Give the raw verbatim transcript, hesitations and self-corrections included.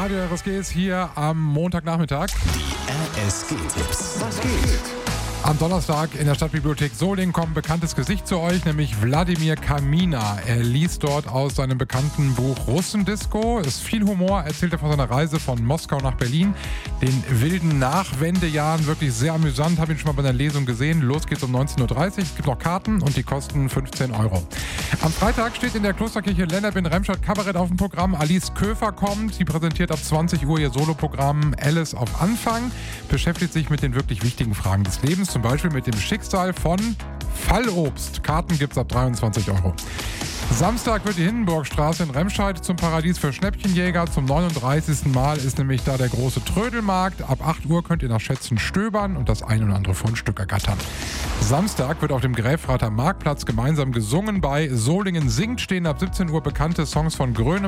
Radio R S G ist hier am Montagnachmittag. Die R S G-Tipps. Was geht? Am Donnerstag in der Stadtbibliothek Solingen kommt ein bekanntes Gesicht zu euch, nämlich Wladimir Kamina. Er liest dort aus seinem bekannten Buch Russendisco. Es ist viel Humor, erzählt er von seiner Reise von Moskau nach Berlin, den wilden Nachwendejahren. Wirklich sehr amüsant, habe ihn schon mal bei einer Lesung gesehen. Los geht's um neunzehn Uhr dreißig. Es gibt noch Karten und die kosten fünfzehn Euro. Am Freitag steht in der Klosterkirche Lennep in Remscheid Kabarett auf dem Programm. Alice Köfer kommt. Sie präsentiert ab zwanzig Uhr ihr Soloprogramm Alice auf Anfang. Beschäftigt sich mit den wirklich wichtigen Fragen des Lebens. Zum Beispiel mit dem Schicksal von Fallobst. Karten gibt's ab dreiundzwanzig Euro. Samstag wird die Hindenburgstraße in Remscheid zum Paradies für Schnäppchenjäger. Zum neununddreißigsten Mal ist nämlich da der große Trödelmarkt. Ab acht Uhr könnt ihr nach Schätzen stöbern und das ein oder andere Fundstück ergattern. Samstag wird auf dem Gräfrather Marktplatz gemeinsam gesungen. Bei Solingen singt stehen ab siebzehn Uhr bekannte Songs von Grönemeyer.